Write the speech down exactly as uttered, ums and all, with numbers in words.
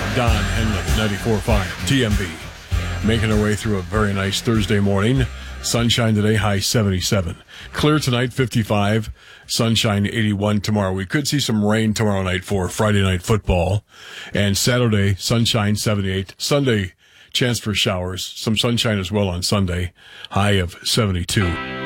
Don Henley, ninety-four point five, T M B. Making our way through a very nice Thursday morning. Sunshine today, high seventy-seven. Clear tonight, fifty-five. Sunshine, eighty-one tomorrow. We could see some rain tomorrow night for Friday night football. And Saturday, sunshine, seventy-eight. Sunday, chance for showers. Some sunshine as well on Sunday, high of seventy-two.